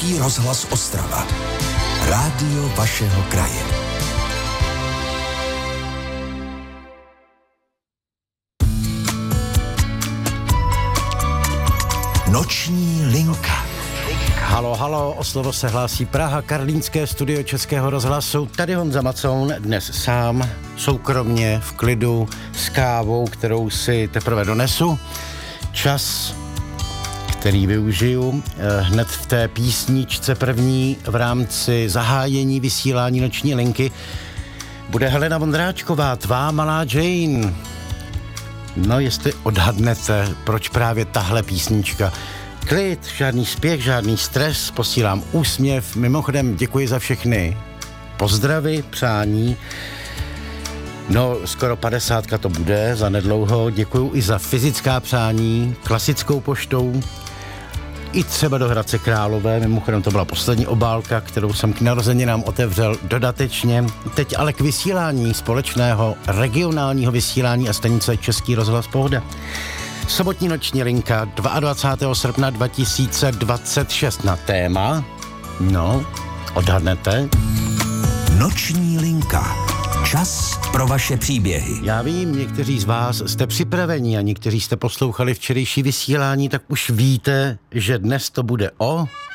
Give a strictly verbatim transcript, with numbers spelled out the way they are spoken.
Český rozhlas Ostrava. Rádio vašeho kraje. Noční linka. Halo, halo, o slovo se hlásí Praha, Karlínské studio Českého rozhlasu. Tady Honza Macoun, dnes sám, soukromně, v klidu, s kávou, kterou si teprve donesu. Čas, který využiju eh, hned v té písničce první v rámci zahájení vysílání Noční linky, bude Helena Vondráčková, Tvá malá Jane. No, jestli odhadnete, proč právě tahle písnička. Klid, žádný spěch, žádný stres, posílám úsměv. Mimochodem děkuji za všechny pozdravy, přání. No, skoro padesátka to bude za nedlouho. Děkuju i za fyzická přání, klasickou poštou, i třeba do Hradce Králové. Mimochodem to byla poslední obálka, kterou jsem k narozeninám otevřel dodatečně. Teď ale k vysílání společného regionálního vysílání a stanice Český rozhlas Pohoda. Sobotní noční linka dvacátého druhého srpna dva tisíce dvacet šest na téma. No, odhadnete. Noční linka. Čas pro vaše příběhy. Já vím, někteří z vás jste připraveni a někteří jste poslouchali včerejší vysílání, tak už víte, že dnes to bude o